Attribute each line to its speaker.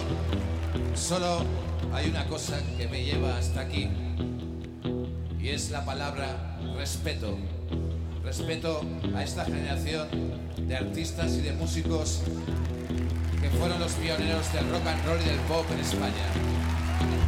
Speaker 1: Solo hay una cosa que me lleva hasta aquí y es la palabra respeto. Respeto a esta generación de artistas y de músicos que fueron los pioneros del rock and roll y del pop en España.